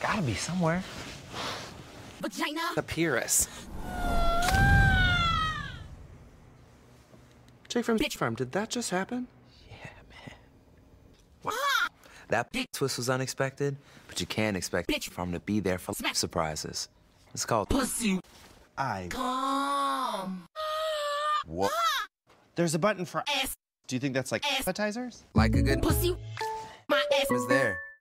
Gotta be somewhere. Vagina. Papyrus. Jake from Bitch Farm, did that just happen? Yeah, man. That twist was unexpected, but you can't expect Bitch Farm to be there for surprises. It's called Pussy. Come. What? There's a button for ass. Do you think that's like appetizers? like a good Pussy. My ass is there.